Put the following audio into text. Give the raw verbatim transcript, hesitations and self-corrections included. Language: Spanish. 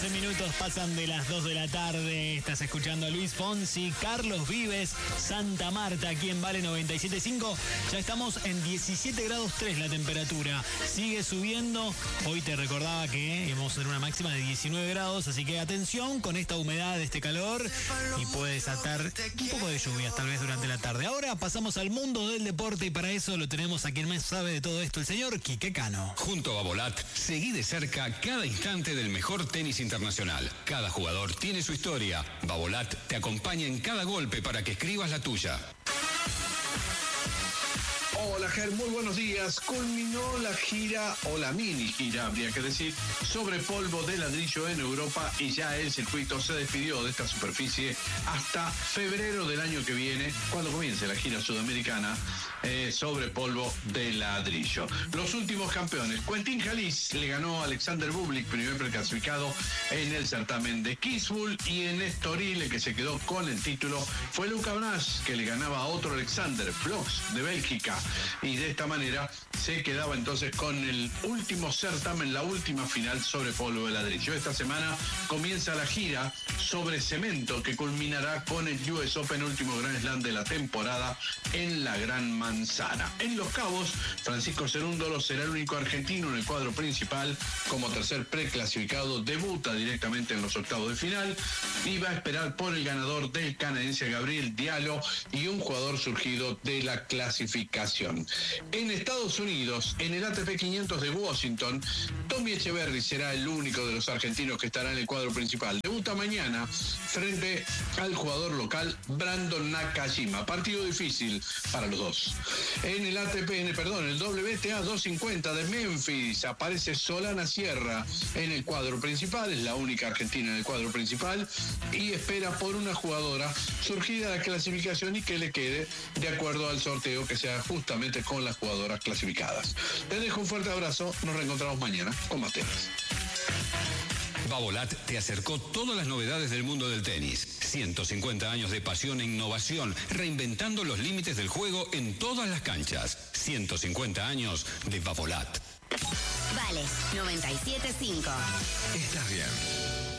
doce minutos pasan de las dos de la tarde. Estás escuchando a Luis Fonsi, Carlos Vives, Santa Marta, aquí en Vale noventa y siete punto cinco. Ya estamos en diecisiete grados tres la temperatura. Sigue subiendo. Hoy te recordaba que íbamos a tener una máxima de diecinueve grados, así que atención con esta humedad, este calor, y puede desatar un poco de lluvias tal vez durante la tarde. Ahora pasamos al mundo del deporte y para eso lo tenemos a quien más sabe de todo esto, el señor Quique Cano. Junto a Babolat, seguí de cerca cada instante del mejor tenis internacional. Cada jugador tiene su historia. Babolat te acompaña en cada golpe para que escribas la tuya. Hola, Ger, muy buenos días. Culminó la gira, o la mini gira, habría que decir, sobre polvo de ladrillo en Europa y ya el circuito se despidió de esta superficie hasta febrero del año que viene, cuando comience la gira sudamericana eh, sobre polvo de ladrillo. Los últimos campeones. Quentin Halys le ganó a Alexander Bublik, primer preclasificado en el certamen de Kitzbühel, y en Estoril, el que se quedó con el título fue Luka Brás, que le ganaba a otro Alexander, Bloch, de Bélgica. Y de esta manera se quedaba entonces con el último certamen, la última final sobre polvo de ladrillo. Esta semana comienza la gira sobre cemento que culminará con el U S Open, último Grand Slam de la temporada en la Gran Manzana. En Los Cabos, Francisco Cerúndolo será el único argentino en el cuadro principal. Como tercer preclasificado, debuta directamente en los octavos de final y va a esperar por el ganador del canadiense Gabriel Diallo y un jugador surgido de la clasificación. En Estados Unidos, en el A T P quinientos de Washington, Tommy Echeverry será el único de los argentinos que estará en el cuadro principal. Debuta mañana frente al jugador local Brandon Nakajima. Partido difícil para los dos. En el A T P, perdón, el W T A doscientos cincuenta de Memphis aparece Solana Sierra en el cuadro principal. Es la única argentina en el cuadro principal y espera por una jugadora surgida de la clasificación y que le quede de acuerdo al sorteo que sea justamente con las jugadoras clasificadas. Les dejo un fuerte abrazo. Nos reencontramos mañana con más temas. Babolat te acercó todas las novedades del mundo del tenis. ciento cincuenta años de pasión e innovación, reinventando los límites del juego en todas las canchas. ciento cincuenta años de Babolat. Vale, noventa y siete punto cinco. Estás bien.